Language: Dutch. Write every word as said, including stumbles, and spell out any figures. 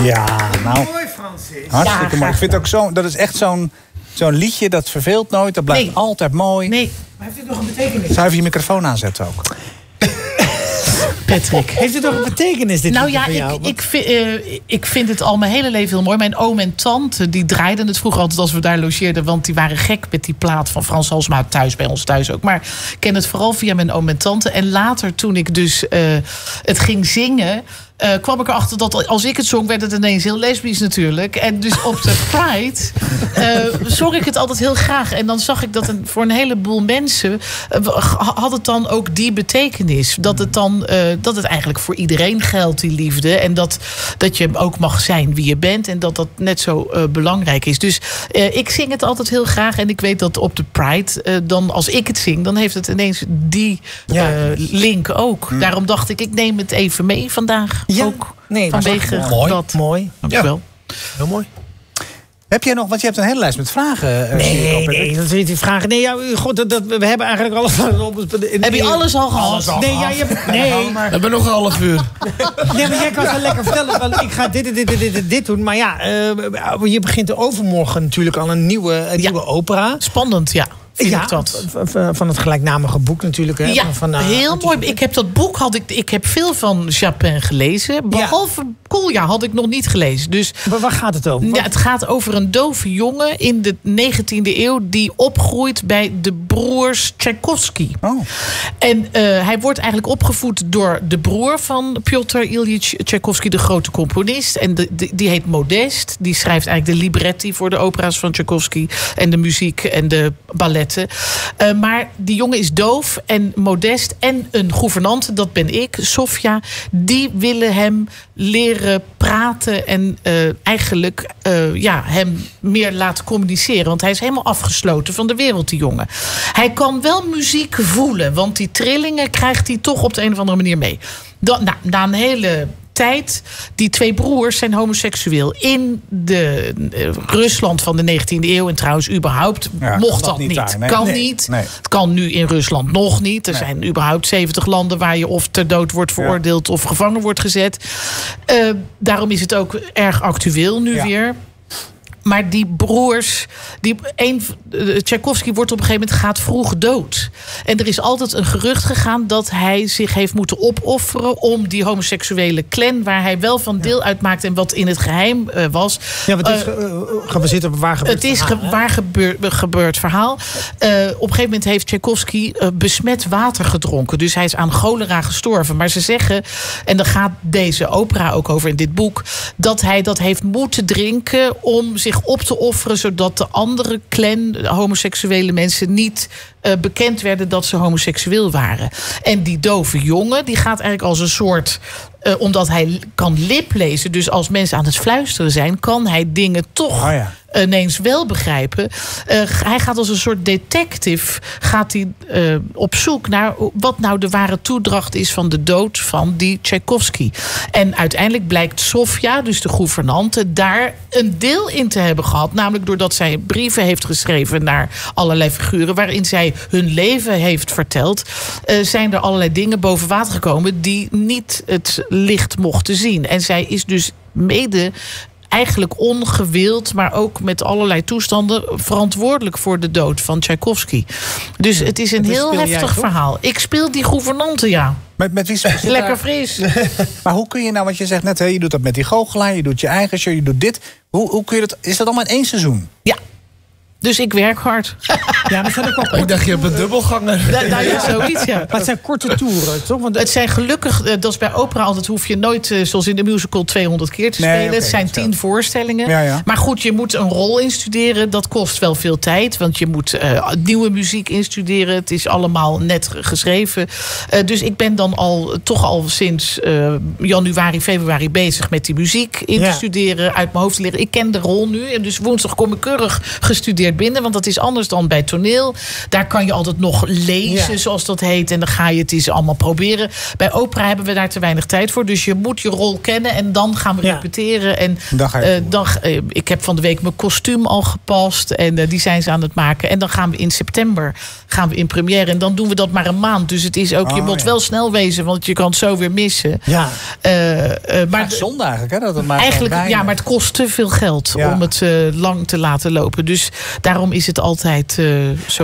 Ja, nou. Mooi, Francis. Hartstikke Ja, mooi. Ik vind het ook zo, dat is echt zo'n zo'n liedje, dat verveelt nooit. Dat blijft Nee. altijd mooi. Nee, Maar heeft dit nog een betekenis? Zou je je microfoon aanzetten ook? Patrick. Heeft het nog een betekenis, dit Nou liedje ja, van jou? ik, ik, vind, eh, ik vind het al mijn hele leven heel mooi. Mijn oom en tante die draaiden het vroeger altijd als we daar logeerden. Want die waren gek met die plaat van Frans Halsema. Thuis, bij ons thuis ook. Maar ik ken het vooral via mijn oom en tante. En later, toen ik dus uh, het ging zingen... Uh, kwam ik erachter dat als ik het zong, werd het ineens heel lesbisch natuurlijk. En dus op de Pride uh, zong ik het altijd heel graag. En dan zag ik dat een, voor een heleboel mensen uh, had het dan ook die betekenis. Dat het dan uh, dat het eigenlijk voor iedereen geldt, die liefde. En dat, dat je ook mag zijn wie je bent. En dat dat net zo uh, belangrijk is. Dus uh, ik zing het altijd heel graag. En ik weet dat op de Pride, uh, dan als ik het zing, dan heeft het ineens die uh, ja. link ook. Hm. Daarom dacht ik, ik neem het even mee vandaag. Ja, ook nee, vanwege mooi, dat. Mooi. Dankjewel. Ja. Heel mooi. Heb jij nog, want je hebt een hele lijst met vragen. Uh, nee, nee, dat weet je vragen. Nee, ja, god, dat, dat, we hebben eigenlijk alles. Heb je alles al gehad? Alles al nee, ja, je hebt, nee. We hebben nog een half uur. Nee, maar jij kan het lekker vertellen. Want ik ga dit, dit, dit, dit, dit doen. Maar ja, uh, je begint overmorgen natuurlijk al een nieuwe, een ja. nieuwe opera. Spannend, ja. Ja, van het gelijknamige boek natuurlijk. Hè? Ja, van, uh, heel mooi. Ik heb dat boek, had ik, ik heb veel van Chapin gelezen. Behalve ja. Kolja had ik nog niet gelezen. Dus, maar waar gaat het over? Ja, het gaat over een dove jongen in de negentiende eeuw... die opgroeit bij de broers Tchaikovsky. Oh. En uh, hij wordt eigenlijk opgevoed door de broer van Piotr Ilyich Tchaikovsky... de grote componist. En de, de, die heet Modest. Die schrijft eigenlijk de libretti voor de opera's van Tchaikovsky... en de muziek en de ballet. Uh, maar die jongen is doof en Modest en een gouvernante, dat ben ik, Sofia, die willen hem leren praten en uh, eigenlijk uh, ja, hem meer laten communiceren. Want hij is helemaal afgesloten van de wereld, die jongen. Hij kan wel muziek voelen, want die trillingen krijgt hij toch op de een of andere manier mee. Dan, nou, na een hele... tijd, die twee broers zijn homoseksueel. In de uh, Rusland van de negentiende eeuw... en trouwens überhaupt ja, mocht dat niet. niet. Daar, nee. Kan nee, niet. Nee. Het kan nu in Rusland nog niet. Er nee. zijn überhaupt zeventig landen... waar je of ter dood wordt veroordeeld... Ja. of gevangen wordt gezet. Uh, daarom is het ook erg actueel nu ja. weer... Maar die broers, die een, uh, Tchaikovsky wordt op een gegeven moment gaat vroeg dood. En er is altijd een gerucht gegaan dat hij zich heeft moeten opofferen om die homoseksuele clan, waar hij wel van deel uitmaakte en wat in het geheim uh, was. Ja, maar het is uh, gebaseerd op waar gebeurd Het is verhaal, ge waar gebeur gebeurd verhaal. Uh, op een gegeven moment heeft Tchaikovsky uh, besmet water gedronken. Dus hij is aan cholera gestorven. Maar ze zeggen, en daar gaat deze opera ook over in dit boek, dat hij dat heeft moeten drinken om zich op te offeren, zodat de andere clan, de homoseksuele mensen, niet uh, bekend werden dat ze homoseksueel waren. En die dove jongen, die gaat eigenlijk als een soort... Uh, omdat hij kan liplezen, dus als mensen aan het fluisteren zijn, kan hij dingen toch... Oh ja. ineens wel begrijpen. Uh, hij gaat als een soort detective gaat hij, uh, op zoek naar wat nou de ware toedracht is van de dood van die Tchaikovsky. En uiteindelijk blijkt Sofia, dus de gouvernante, daar een deel in te hebben gehad. Namelijk doordat zij brieven heeft geschreven naar allerlei figuren waarin zij hun leven heeft verteld. Uh, zijn er allerlei dingen boven water gekomen die niet het licht mochten zien. En zij is dus mede eigenlijk ongewild, maar ook met allerlei toestanden verantwoordelijk voor de dood van Tchaikovsky. Dus het is een dus heel heftig jij, verhaal. Ik speel die gouvernante, ja. Met, met wie speelt Lekker fris. Maar hoe kun je nou, wat je zegt net, hè, je doet dat met die goochelaar, je doet je eigen show, je doet dit. Hoe, hoe kun je dat? Is dat allemaal in één seizoen? Ja. Dus ik werk hard. Ja, maar zijn ook al ik dacht, je hebt een dubbelganger. Nou, nou ja, zoiets, ja. Maar het zijn korte toeren, toch? Want het zijn gelukkig, dat is bij opera altijd, hoef je nooit, zoals in de musical, tweehonderd keer te spelen. Nee, okay, het zijn tien zo. voorstellingen. Ja, ja. Maar goed, je moet een rol instuderen. Dat kost wel veel tijd, want je moet uh, nieuwe muziek instuderen. Het is allemaal net geschreven. Uh, dus ik ben dan al, toch al sinds uh, januari, februari bezig met die muziek in te ja. studeren, uit mijn hoofd te leren. Ik ken de rol nu, en dus woensdag kom ik keurig gestudeerd keer binnen. Want dat is anders dan bij toneel. Daar kan je altijd nog lezen, Ja. zoals dat heet. En dan ga je het eens allemaal proberen. Bij opera hebben we daar te weinig tijd voor. Dus je moet je rol kennen en dan gaan we Ja. repeteren. En Dan ga je eh, dan, eh, ik heb van de week mijn kostuum al gepast. En eh, die zijn ze aan het maken. En dan gaan we in september gaan we in première. En dan doen we dat maar een maand. Dus het is ook, je Oh, moet ja. wel snel wezen, want je kan het zo weer missen. Ja. Eh, eh, maar Maar zonde eigenlijk, hè? Dat het maar eigenlijk, gewoon ja, bijna- maar het kost te veel geld Ja. om het eh, lang te laten lopen. Dus daarom is het altijd eh, zo.